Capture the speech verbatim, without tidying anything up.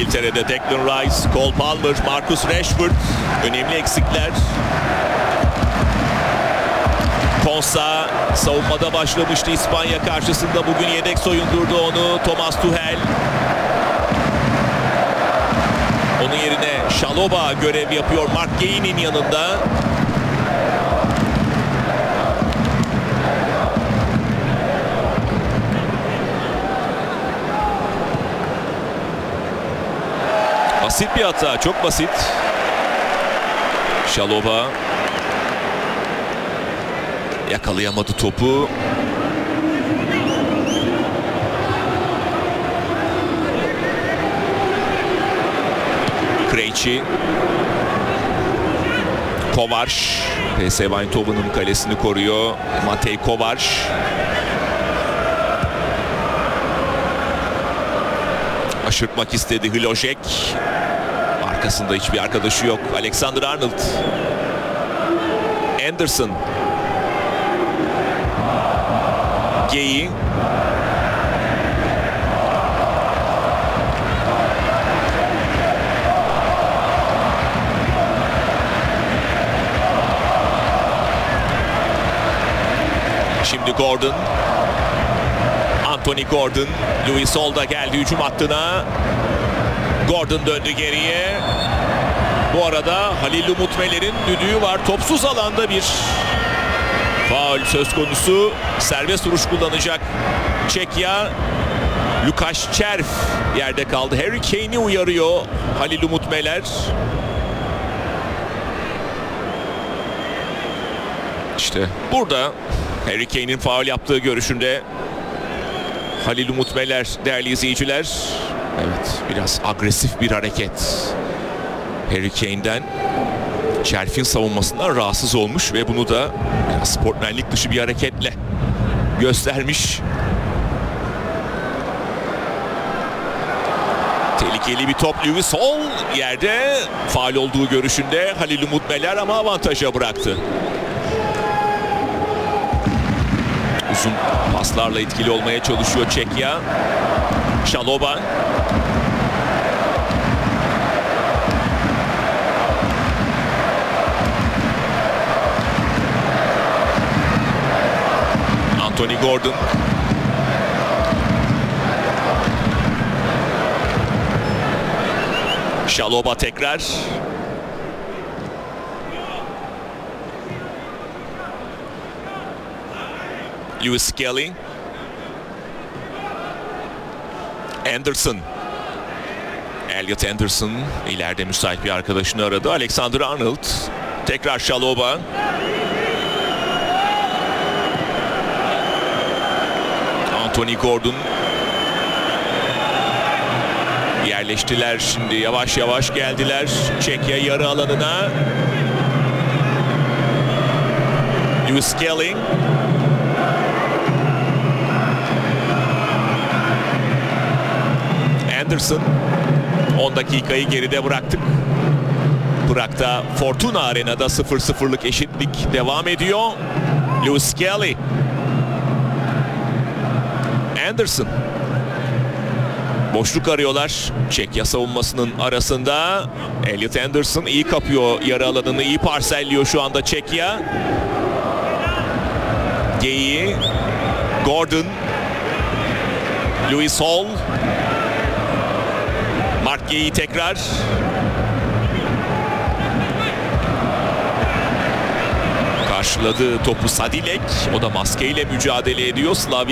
İngiltere'de Declan Rice, Cole Palmer, Marcus Rashford önemli eksikler. Konsa savunmada başlamıştı İspanya karşısında. Bugün yedek soyundurdu onu Thomas Tuchel. Onun yerine Chalobah görev yapıyor Mark Guéhin'in yanında. Basit bir hata, çok basit. Chalobah yakalayamadı topu. Krejci. Kovac. P S V Eindhoven'ın kalesini koruyor. Matej Kovac. Aşırtmak istedi Hlojek. Arkasında hiçbir arkadaşı yok. Alexander Arnold. Anderson. Guéhin. Şimdi Gordon. Anthony Gordon. Louis Hall da geldi hücum hattına. Gordon döndü geriye. Bu arada Halil Umut Meler'in düdüğü var. Topsuz alanda bir faul söz konusu. Serbest vuruş kullanacak Çekya. Lukasz Czerv yerde kaldı. Harry Kane'i uyarıyor Halil Umut Meler. İşte burada Harry Kane'in faul yaptığı görüşünde Halil Umut Meler değerli izleyiciler. Evet, biraz agresif bir hareket Harry Kane'den. Çerv'in savunmasından rahatsız olmuş ve bunu da biraz sportmenlik dışı bir hareketle göstermiş. Tehlikeli bir top. Louis Hall yerde faul olduğu görüşünde Halil Umut Meler ama avantaja bıraktı. Uzun paslarla etkili olmaya çalışıyor Çekya. Chalobah. Anthony Gordon. Chalobah tekrar. Lewis Skelly. Anderson. Elliot Anderson ileride müsait bir arkadaşını aradı. Alexander Arnold. Tekrar Chalobah. Anthony Gordon. Yerleştiler şimdi. Yavaş yavaş geldiler. Çekya yarı alanına. Lewis Skelly. Anderson. on dakikayı geride bıraktık. Prag'da Fortuna Arena'da sıfır sıfırlık eşitlik devam ediyor. Lewis Skelly. Anderson. Boşluk arıyorlar. Çekya savunmasının arasında. Elliot Anderson iyi kapıyor yarı alanını, iyi parselliyor şu anda Çekya. Guéhin. Gordon. Louis Hall. Mark Guéhin tekrar. Karşıladı topu Sadilek. O da maskeyle mücadele ediyor. Slavia